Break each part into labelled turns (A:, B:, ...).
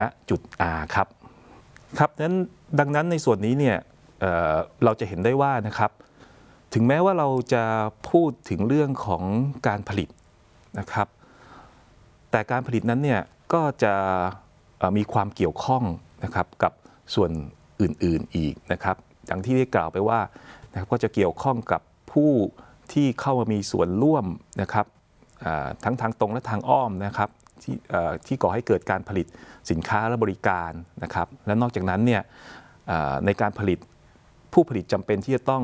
A: จุด R ครับนั้นดังนั้นในส่วนนี้เนี่ยเราจะเห็นได้ว่านะครับถึงแม้ว่าเราจะพูดถึงเรื่องของการผลิตนะครับแต่การผลิตนั้นเนี่ยก็จะมีความเกี่ยวข้องนะครับกับส่วนอื่นๆอีกนะครับอย่างที่ได้กล่าวไปว่านะครับก็จะเกี่ยวข้องกับผู้ที่เข้ามามีส่วนร่วมนะครับทั้งทางตรงและทางอ้อมนะครับที่ก่อให้เกิดการผลิตสินค้าและบริการนะครับและนอกจากนั้นเนี่ยในการผลิตผู้ผลิตจำเป็นที่จะต้อง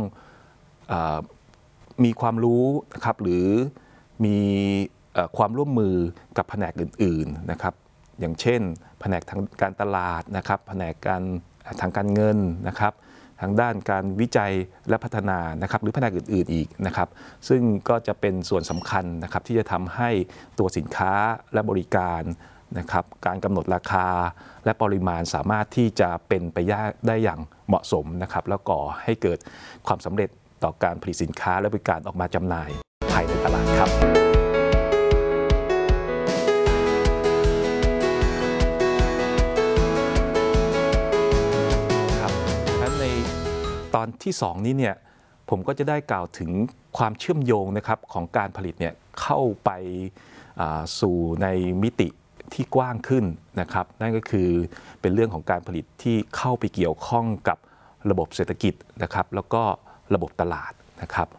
A: มีความรู้นะครับหรือมีความร่วมมือกับแผนกอื่นๆนะครับอย่างเช่นแผนกทางการตลาดนะครับแผนกทางการเงินนะครับทางด้านการวิจัยและพัฒนานะครับหรือแผนกอื่นๆอีกนะครับซึ่งก็จะเป็นส่วนสำคัญนะครับที่จะทำให้ตัวสินค้าและบริการนะครับการกำหนดราคาและปริมาณสามารถที่จะเป็นไปได้อย่างเหมาะสมนะครับแล้วก่อให้เกิดความสำเร็จต่อการผลิตสินค้าและบริการออกมาจำหน่ายภายในตลาดครับตอนที่2นี้เนี่ยผมก็จะได้กล่าวถึงความเชื่อมโยงนะครับของการผลิตเนี่ยเข้าไปสู่ในมิติที่กว้างขึ้นนะครับนั่นก็คือเป็นเรื่องของการผลิตที่เข้าไปเกี่ยวข้องกับระบบเศรษฐกิจนะครับแล้วก็ระบบตลาดนะครับ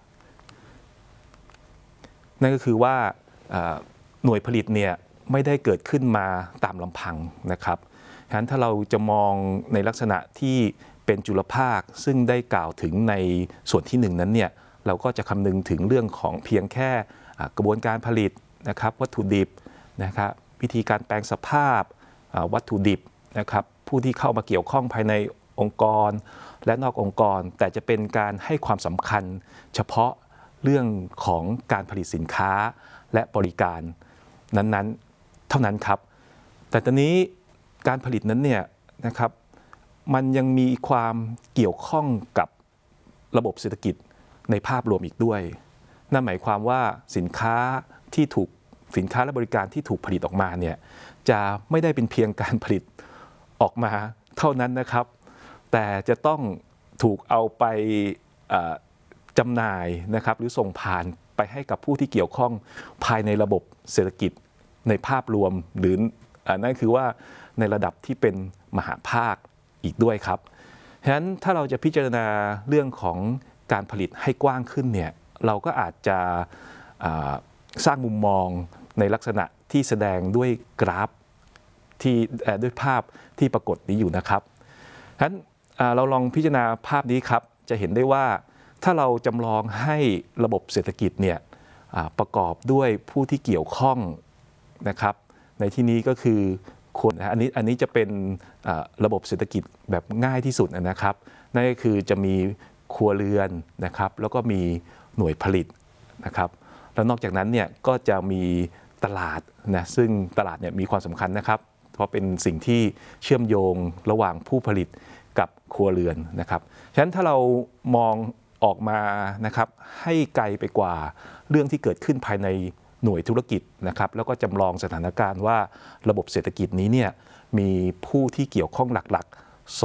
A: นั่นก็คือว่าหน่วยผลิตเนี่ยไม่ได้เกิดขึ้นมาตามลำพังนะครับฉะนั้นถ้าเราจะมองในลักษณะที่เป็นจุลภาคซึ่งได้กล่าวถึงในส่วนที่1นั้นเนี่ยเราก็จะคำนึงถึงเรื่องของเพียงแค่กระบวนการผลิตนะครับวัตถุดิบนะครับวิธีการแปลงสภาพวัตถุดิบนะครับผู้ที่เข้ามาเกี่ยวข้องภายในองค์กรและนอกองค์กรแต่จะเป็นการให้ความสำคัญเฉพาะเรื่องของการผลิตสินค้าและบริการนั้นๆเท่านั้นครับแต่ตอนนี้การผลิตนั้นเนี่ยนะครับมันยังมีความเกี่ยวข้องกับระบบเศรษฐกิจในภาพรวมอีกด้วยนั่นหมายความว่าสินค้าและบริการที่ถูกผลิตออกมาเนี่ยจะไม่ได้เป็นเพียงการผลิตออกมาเท่านั้นนะครับแต่จะต้องถูกเอาไปจำหน่ายนะครับหรือส่งผ่านไปให้กับผู้ที่เกี่ยวข้องภายในระบบเศรษฐกิจในภาพรวมหรือนั่นคือว่าในระดับที่เป็นมหาภาคอีกด้วยครับฉะนั้นถ้าเราจะพิจารณาเรื่องของการผลิตให้กว้างขึ้นเนี่ยเราก็อาจจะสร้างมุมมองในลักษณะที่แสดงด้วยกราฟที่ด้วยภาพที่ปรากฏนี้อยู่นะครับฉะนั้นเราลองพิจารณาภาพนี้ครับจะเห็นได้ว่าถ้าเราจำลองให้ระบบเศรษฐกิจเนี่ยประกอบด้วยผู้ที่เกี่ยวข้องนะครับในที่นี้ก็คือคนอันนี้จะเป็นระบบเศรษฐกิจแบบง่ายที่สุดนะครับนั่นก็คือจะมีครัวเรือนนะครับแล้วก็มีหน่วยผลิตนะครับแล้วนอกจากนั้นเนี่ยก็จะมีตลาดนะซึ่งตลาดเนี่ยมีความสำคัญนะครับเพราะเป็นสิ่งที่เชื่อมโยงระหว่างผู้ผลิตกับครัวเรือนนะครับฉะนั้นถ้าเรามองออกมานะครับให้ไกลไปกว่าเรื่องที่เกิดขึ้นภายในหน่วยธุรกิจนะครับแล้วก็จำลองสถานการณ์ว่าระบบเศรษฐกิจนี้เนี่ยมีผู้ที่เกี่ยวข้องหลักๆ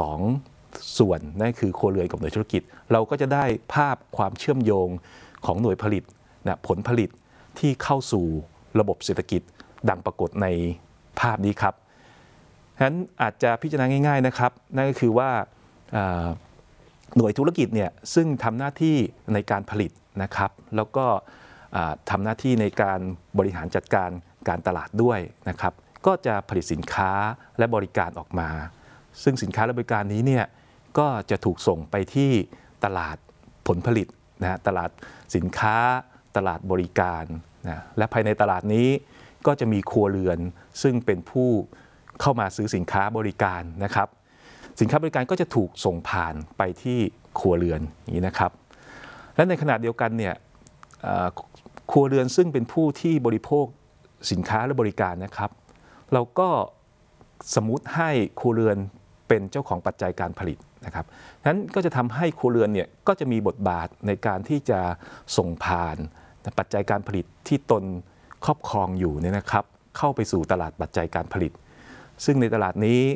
A: 2ส่วนนั่นคือครัวเรือนกับหน่วยธุรกิจเราก็จะได้ภาพความเชื่อมโยงของหน่วยผลิตนะผลผลิตที่เข้าสู่ระบบเศรษฐกิจดังปรากฏในภาพนี้ครับฉะนั้นอาจจะพิจารณาง่ายๆนะครับนั่นก็คือว่าหน่วยธุรกิจเนี่ยซึ่งทำหน้าที่ในการผลิตนะครับแล้วก็ทำหน้าที่ในการบริหารจัดการการตลาดด้วยนะครับก็จะผลิตสินค้าและบริการออกมาซึ่งสินค้าและบริการนี้เนี่ยก็จะถูกส่งไปที่ตลาดผลผลิตนะตลาดสินค้าตลาดบริการนะและภายในตลาดนี้ก็จะมีครัวเรือนซึ่งเป็นผู้เข้ามาซื้อสินค้าบริการนะครับสินค้าบริการก็จะถูกส่งผ่านไปที่ครัวเรือนอย่างนี้นะครับและในขณะเดียวกันเนี่ยครัวเรือนซึ่งเป็นผู้ที่บริโภคสินค้าและบริการนะครับเราก็สมมุติให้ครัวเรือนเป็นเจ้าของปัจจัยการผลิตนะครับนั้นก็จะทำให้ครัวเรือนเนี่ยก็จะมีบทบาทในการที่จะส่งผ่านปัจจัยการผลิตที่ตนครอบครองอยู่เนี่ยนะครับเข้าไปสู่ตลาดปัจจัยการผลิตซึ่งในตลาดนี้